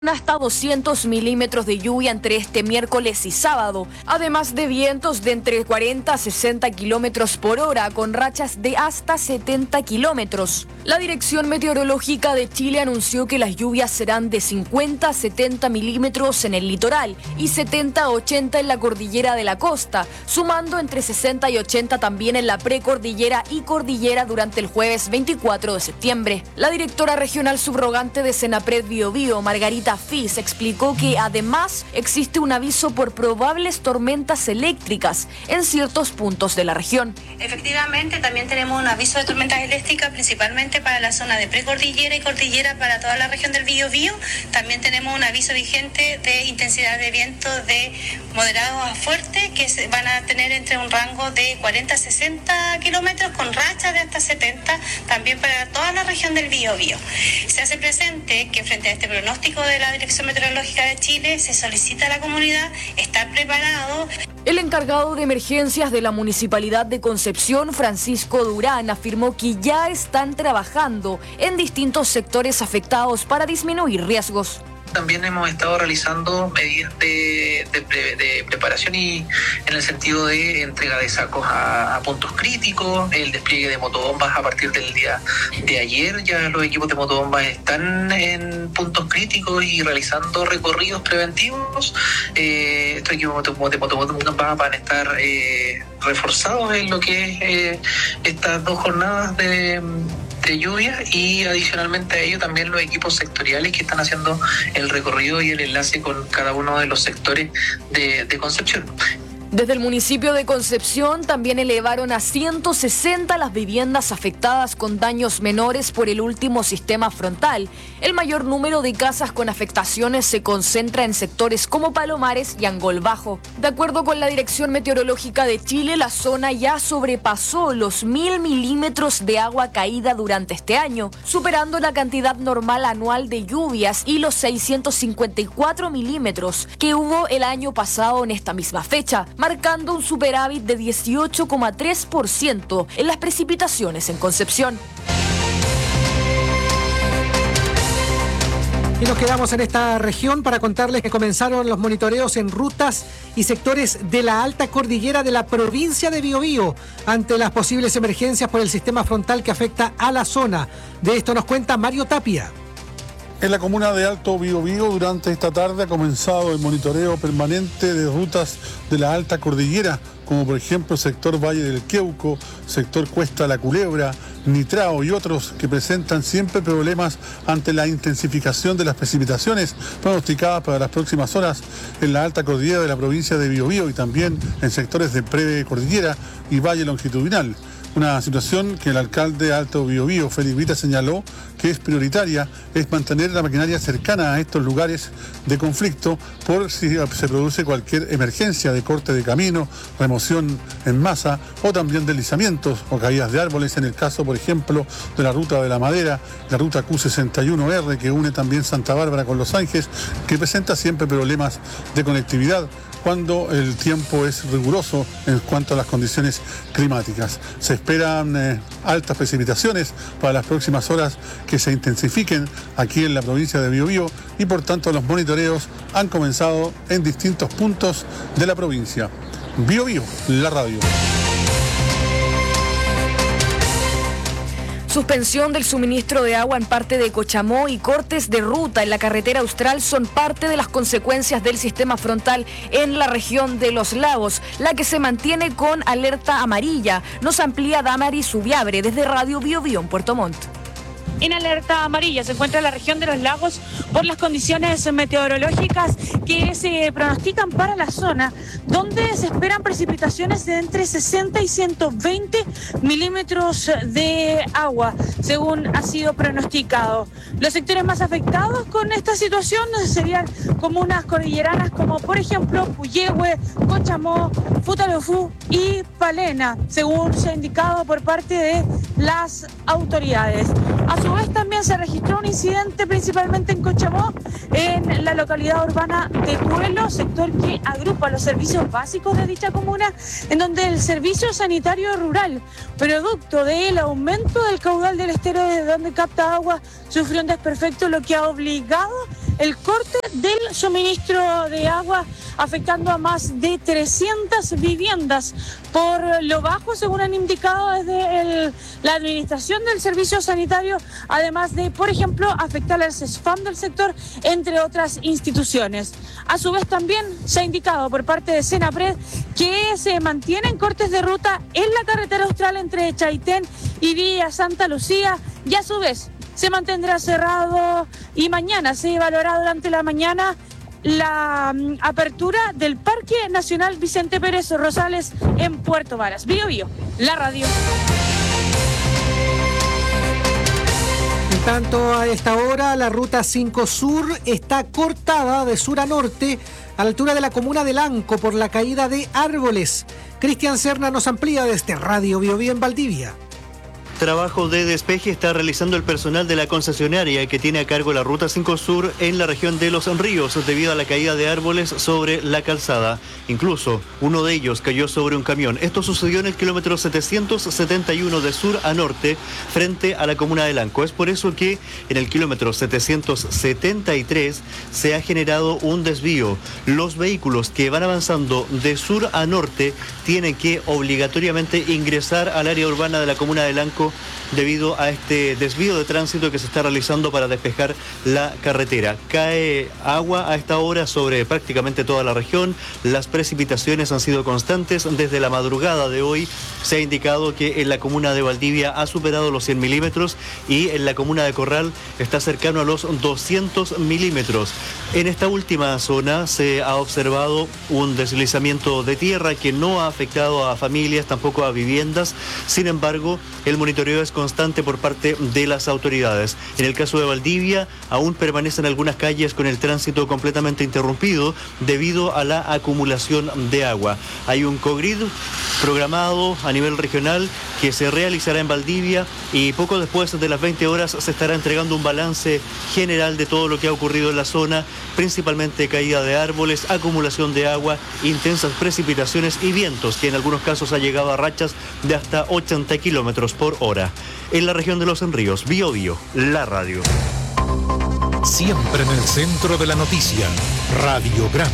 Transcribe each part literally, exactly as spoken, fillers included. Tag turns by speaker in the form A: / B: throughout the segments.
A: Hasta doscientos milímetros de lluvia entre este miércoles y sábado, además de vientos de entre cuarenta a sesenta kilómetros por hora, con rachas de hasta setenta kilómetros. La Dirección Meteorológica de Chile anunció que las lluvias serán de cincuenta a setenta milímetros en el litoral y setenta a ochenta en la cordillera de la costa, sumando entre sesenta y ochenta también en la precordillera y cordillera durante el jueves veinticuatro de septiembre. La directora regional subrogante de Senapred Biobío, Margarita Fis, explicó que además existe un aviso por probables tormentas eléctricas en ciertos puntos de la región.
B: Efectivamente, también tenemos un aviso de tormentas eléctricas, principalmente para la zona de precordillera y cordillera para toda la región del Biobío. También tenemos un aviso vigente de intensidad de viento de moderado a fuerte, que van a tener entre un rango de cuarenta a sesenta kilómetros con rachas de hasta setenta, también para toda la región del Biobío. Se hace presente que frente a este pronóstico de la Dirección Meteorológica de Chile se solicita a la comunidad estar preparado.
A: El encargado de emergencias de la Municipalidad de Concepción, Francisco Durán, afirmó que ya están trabajando en distintos sectores afectados para disminuir riesgos.
C: También hemos estado realizando medidas de, de, pre, de preparación y en el sentido de entrega de sacos a, a puntos críticos, el despliegue de motobombas a partir del día de ayer. Ya los equipos de motobombas están en puntos críticos y realizando recorridos preventivos. Eh, estos equipos de motobombas van a estar eh, reforzados en lo que es eh, estas dos jornadas de... de lluvia, y adicionalmente a ello también los equipos sectoriales que están haciendo el recorrido y el enlace con cada uno de los sectores de, de Concepción.
A: Desde el municipio de Concepción también elevaron a ciento sesenta las viviendas afectadas con daños menores por el último sistema frontal. El mayor número de casas con afectaciones se concentra en sectores como Palomares y Angol Bajo. De acuerdo con la Dirección Meteorológica de Chile, la zona ya sobrepasó los mil milímetros de agua caída durante este año, superando la cantidad normal anual de lluvias y los seiscientos cincuenta y cuatro milímetros que hubo el año pasado en esta misma fecha, marcando un superávit de dieciocho coma tres por ciento en las precipitaciones en Concepción.
D: Y nos quedamos en esta región para contarles que comenzaron los monitoreos en rutas y sectores de la alta cordillera de la provincia de Biobío ante las posibles emergencias por el sistema frontal que afecta a la zona. De esto nos cuenta Mario Tapia.
E: En la comuna de Alto Biobío, durante esta tarde ha comenzado el monitoreo permanente de rutas de la alta cordillera, como por ejemplo sector Valle del Queuco, sector Cuesta La Culebra, Nitrao y otros que presentan siempre problemas ante la intensificación de las precipitaciones pronosticadas para las próximas horas en la alta cordillera de la provincia de Biobío y también en sectores de precordillera y valle longitudinal. Una situación que el alcalde de Alto Biobío, Félix Vita, señaló que es prioritaria, es mantener la maquinaria cercana a estos lugares de conflicto por si se produce cualquier emergencia de corte de camino, remoción en masa o también deslizamientos o caídas de árboles, en el caso, por ejemplo, de la ruta de la Madera, la ruta Q sesenta y uno R que une también Santa Bárbara con Los Ángeles, que presenta siempre problemas de conectividad cuando el tiempo es riguroso en cuanto a las condiciones climáticas. Se esperan eh, altas precipitaciones para las próximas horas que se intensifiquen aquí en la provincia de Biobío y por tanto los monitoreos han comenzado en distintos puntos de la provincia. Biobío, la radio.
A: Suspensión del suministro de agua en parte de Cochamó y cortes de ruta en la carretera austral son parte de las consecuencias del sistema frontal en la región de Los Lagos, la que se mantiene con alerta amarilla. Nos amplía Damaris Subiabre desde Radio Biobío en Puerto Montt.
F: En alerta amarilla se encuentra la región de Los Lagos por las condiciones meteorológicas que se pronostican para la zona, donde se esperan precipitaciones de entre sesenta y ciento veinte milímetros de agua, según ha sido pronosticado. Los sectores más afectados con esta situación serían comunas cordilleranas como por ejemplo Puyehue, Cochamó, Futaleufú y Palena, según se ha indicado por parte de las autoridades. A su vez también se registró un incidente principalmente en Cochamó, en la localidad urbana de Pueblo, sector que agrupa los servicios básicos de dicha comuna, en donde el servicio sanitario rural, producto del aumento del caudal del estero desde donde capta agua, sufrió un desperfecto, lo que ha obligado el corte del suministro de agua, afectando a más de trescientas viviendas. Por lo bajo, según han indicado desde el, la administración del servicio sanitario, además de, por ejemplo, afectar al CESFAM del sector, entre otras instituciones. A su vez, también se ha indicado por parte de Senapred que se mantienen cortes de ruta en la carretera austral entre Chaitén y Villa Santa Lucía, y a su vez se mantendrá cerrado y mañana se evaluará durante la mañana la um, apertura del Parque Nacional Vicente Pérez Rosales en Puerto Varas. Bío Bío, la radio.
D: En tanto, a esta hora la ruta cinco Sur está cortada de sur a norte a la altura de la comuna de Lanco por la caída de árboles. Cristian Serna nos amplía desde Radio Bío Bío en Valdivia.
G: Trabajo de despeje está realizando el personal de la concesionaria que tiene a cargo la Ruta cinco Sur en la región de Los Ríos debido a la caída de árboles sobre la calzada. Incluso uno de ellos cayó sobre un camión. Esto sucedió en el kilómetro setecientos setenta y uno de sur a norte frente a la comuna de Lanco. Es por eso que en el kilómetro setecientos setenta y tres se ha generado un desvío. Los vehículos que van avanzando de sur a norte tienen que obligatoriamente ingresar al área urbana de la comuna de Lanco debido a este desvío de tránsito que se está realizando para despejar la carretera. Cae agua a esta hora sobre prácticamente toda la región. Las precipitaciones han sido constantes desde la madrugada de hoy. Se ha indicado que en la comuna de Valdivia ha superado los cien milímetros y en la comuna de Corral está cercano a los doscientos milímetros. En esta última zona se ha observado un deslizamiento de tierra que no ha afectado a familias, tampoco a viviendas. Sin embargo, el monitoreo es constante por parte de las autoridades. En el caso de Valdivia, aún permanecen algunas calles con el tránsito completamente interrumpido debido a la acumulación de agua. Hay un COGRID programado a nivel regional que se realizará en Valdivia y poco después de las veinte horas se estará entregando un balance general de todo lo que ha ocurrido en la zona, principalmente caída de árboles, acumulación de agua, intensas precipitaciones y vientos que en algunos casos ha llegado a rachas de hasta ochenta kilómetros por hora. En la región de Los Ríos, Bío Bío, la radio.
H: Siempre en el centro de la noticia, Radiograma.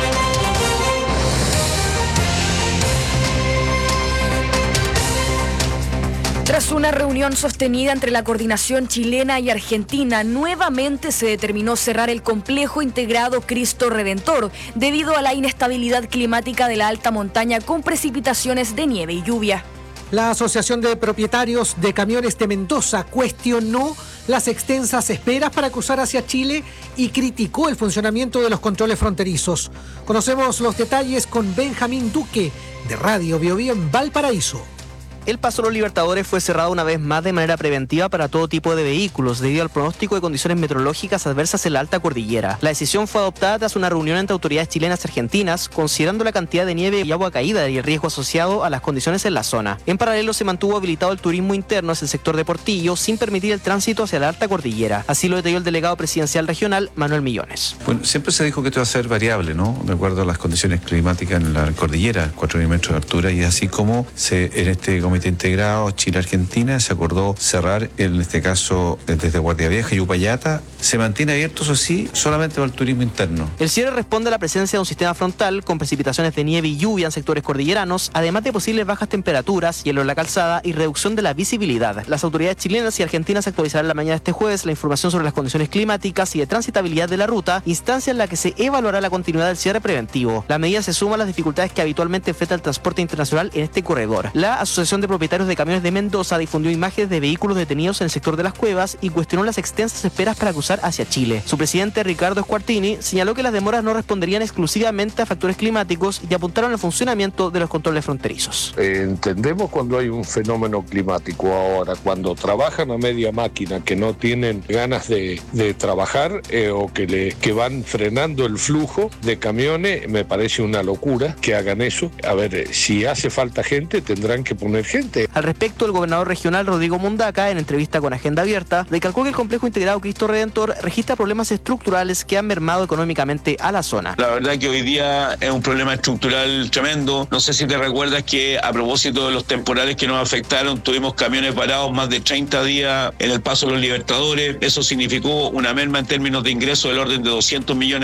A: Tras una reunión sostenida entre la coordinación chilena y argentina, nuevamente se determinó cerrar el complejo integrado Cristo Redentor debido a la inestabilidad climática de la alta montaña con precipitaciones de nieve y lluvia.
D: La Asociación de Propietarios de Camiones de Mendoza cuestionó las extensas esperas para cruzar hacia Chile y criticó el funcionamiento de los controles fronterizos. Conocemos los detalles con Benjamín Duque de Radio Bío Bío en Valparaíso.
I: El Paso Los Libertadores fue cerrado una vez más de manera preventiva para todo tipo de vehículos debido al pronóstico de condiciones meteorológicas adversas en la alta cordillera. La decisión fue adoptada tras una reunión entre autoridades chilenas y argentinas, considerando la cantidad de nieve y agua caída y el riesgo asociado a las condiciones en la zona. En paralelo, se mantuvo habilitado el turismo interno hacia el sector de Portillo sin permitir el tránsito hacia la alta cordillera. Así lo detalló el delegado presidencial regional, Manuel Millones.
J: Bueno, siempre se dijo que esto va a ser variable, ¿no? De acuerdo a las condiciones climáticas en la cordillera, cuatro mil metros de altura, y así como se, en este comité integrado Chile-Argentina se acordó cerrar, en este caso desde Guardia Vieja y Upayata, se mantiene abierto, eso sí, solamente para el turismo interno.
I: El cierre responde a la presencia de un sistema frontal con precipitaciones de nieve y lluvia en sectores cordilleranos, además de posibles bajas temperaturas, hielo en la calzada y reducción de la visibilidad. Las autoridades chilenas y argentinas actualizarán la mañana de este jueves la información sobre las condiciones climáticas y de transitabilidad de la ruta, instancia en la que se evaluará la continuidad del cierre preventivo. La medida se suma a las dificultades que habitualmente enfrenta el transporte internacional en este corredor. La Asociación de Propietarios de Camiones de Mendoza difundió imágenes de vehículos detenidos en el sector de las cuevas y cuestionó las extensas esperas para cruzar hacia Chile. Su presidente, Ricardo Squartini, señaló que las demoras no responderían exclusivamente a factores climáticos y apuntaron al funcionamiento de los controles fronterizos.
K: Eh, entendemos cuando hay un fenómeno climático. Ahora, cuando trabajan a media máquina, que no tienen ganas de, de trabajar eh, o que, le, que van frenando el flujo de camiones, me parece una locura que hagan eso. A ver, eh, si hace falta gente, tendrán que poner gente gente.
I: Al respecto, el gobernador regional Rodrigo Mundaca, en entrevista con Agenda Abierta, recalcó que el complejo integrado Cristo Redentor registra problemas estructurales que han mermado económicamente a la zona.
L: La verdad que hoy día es un problema estructural tremendo. No sé si te recuerdas que a propósito de los temporales que nos afectaron, tuvimos camiones parados más de treinta días en el Paso de los Libertadores. Eso significó una merma en términos de ingresos del orden de doscientos millones